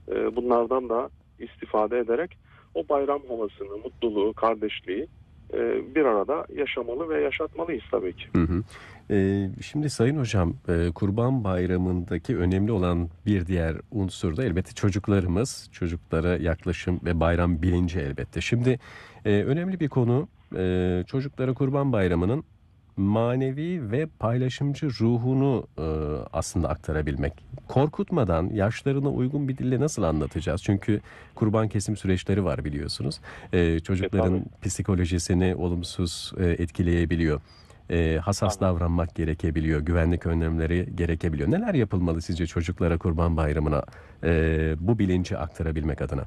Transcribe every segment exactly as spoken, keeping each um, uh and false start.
e, bunlardan da istifade ederek o bayram havasını, mutluluğu, kardeşliği e, bir arada yaşamalı ve yaşatmalıyız tabii ki. Hı hı. Ee, şimdi Sayın Hocam, e, Kurban Bayramı'ndaki önemli olan bir diğer unsur da elbette çocuklarımız, çocuklara yaklaşım ve bayram bilinci elbette. Şimdi e, önemli bir konu, e, çocuklara Kurban Bayramı'nın manevi ve paylaşımcı ruhunu e, aslında aktarabilmek. Korkutmadan yaşlarına uygun bir dille nasıl anlatacağız? Çünkü kurban kesim süreçleri var biliyorsunuz. E, çocukların E, psikolojisini olumsuz e, etkileyebiliyor. E, hassas tabii. davranmak gerekebiliyor. Güvenlik önlemleri gerekebiliyor. Neler yapılmalı sizce çocuklara Kurban Bayramı'na e, bu bilinci aktarabilmek adına?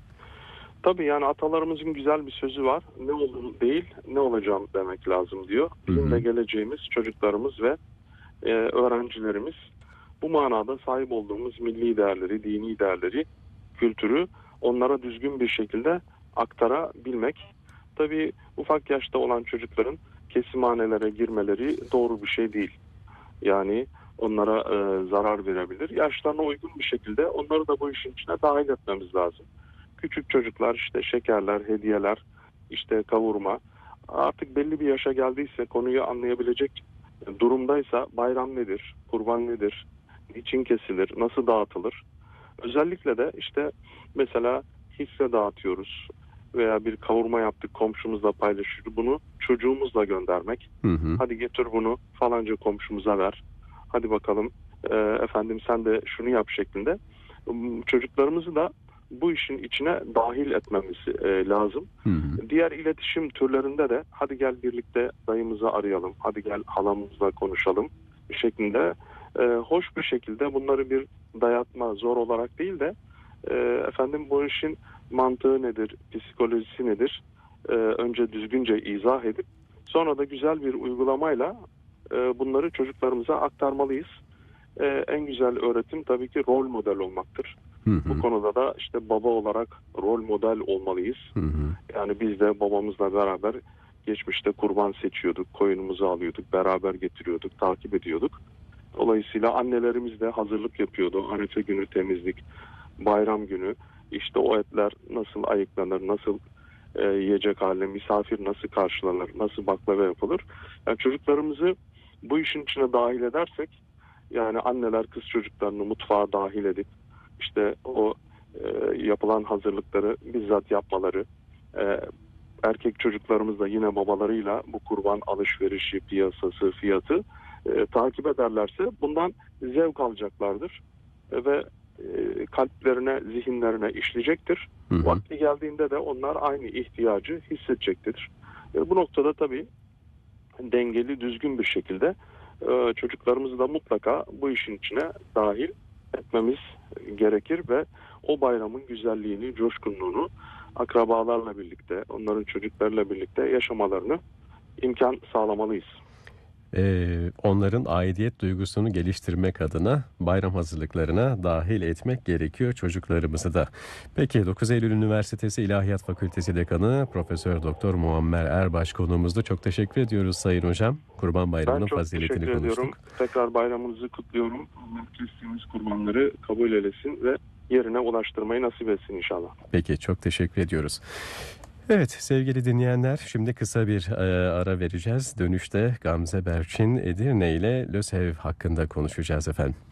Tabii yani atalarımızın güzel bir sözü var. Ne olduğunu değil, ne olacağım demek lazım diyor. Bizim Hı hı. de geleceğimiz çocuklarımız ve e, öğrencilerimiz bu manada sahip olduğumuz milli değerleri, dini değerleri, kültürü onlara düzgün bir şekilde aktarabilmek. Tabii ufak yaşta olan çocukların kesimhanelere girmeleri doğru bir şey değil. Yani onlara e, zarar verebilir. Yaşlarına uygun bir şekilde onları da bu işin içine dahil etmemiz lazım. Küçük çocuklar işte şekerler, hediyeler, işte kavurma. Artık belli bir yaşa geldiyse, konuyu anlayabilecek durumdaysa bayram nedir, kurban nedir, niçin kesilir, nasıl dağıtılır? Özellikle de işte mesela hisse dağıtıyoruz veya bir kavurma yaptık komşumuzla paylaşıyoruz. Bunu çocuğumuzla göndermek. Hı hı. Hadi getir bunu falanca komşumuza ver. Hadi bakalım e, efendim sen de şunu yap şeklinde. Çocuklarımızı da bu işin içine dahil etmemiz e, lazım. Hı hı. Diğer iletişim türlerinde de hadi gel birlikte dayımızı arayalım, hadi gel halamızla konuşalım şeklinde e, hoş bir şekilde bunları bir dayatma, zor olarak değil de e, efendim bu işin mantığı nedir, psikolojisi nedir? E, önce düzgünce izah edip sonra da güzel bir uygulamayla e, bunları çocuklarımıza aktarmalıyız. E, en güzel öğretim tabii ki rol model olmaktır. Hı hı. Bu konuda da işte baba olarak rol model olmalıyız. Hı hı. Yani biz de babamızla beraber geçmişte kurban seçiyorduk, koyunumuzu alıyorduk, beraber getiriyorduk, takip ediyorduk. Dolayısıyla annelerimiz de hazırlık yapıyordu. Arefe günü temizlik, bayram günü işte o etler nasıl ayıklanır, nasıl e, yiyecek haline, misafir nasıl karşılanır, nasıl baklava yapılır. Yani çocuklarımızı bu işin içine dahil edersek, yani anneler kız çocuklarını mutfağa dahil edip işte o e, yapılan hazırlıkları bizzat yapmaları, e, erkek çocuklarımız da yine babalarıyla bu kurban alışverişi, piyasası, fiyatı e, takip ederlerse bundan zevk alacaklardır e, ve e, kalplerine, zihinlerine işleyecektir. Hı hı. Vakti geldiğinde de onlar aynı ihtiyacı hissedecektir. E, bu noktada tabii dengeli, düzgün bir şekilde e, çocuklarımızı da mutlaka bu işin içine dahil etmemiz gerekir ve o bayramın güzelliğini, coşkunluğunu akrabalarla birlikte, onların çocuklarıyla birlikte yaşamalarını imkan sağlamalıyız. Ee, onların aidiyet duygusunu geliştirmek adına bayram hazırlıklarına dahil etmek gerekiyor çocuklarımızı da. Peki dokuz Eylül Üniversitesi İlahiyat Fakültesi Dekanı Profesör Doktor Muammer Erbaş konuğumuzda. Çok teşekkür ediyoruz Sayın Hocam. Kurban Bayramı'nın Ben çok faziletini teşekkür konuştuk. ediyorum. Tekrar bayramınızı kutluyorum. Allah kestiğimiz kurbanları kabul eylesin ve yerine ulaştırmayı nasip etsin inşallah. Peki çok teşekkür ediyoruz. Evet sevgili dinleyenler, şimdi kısa bir e, ara vereceğiz. Dönüşte Gamze Berçin Edirne ile LÖSEV hakkında konuşacağız efendim.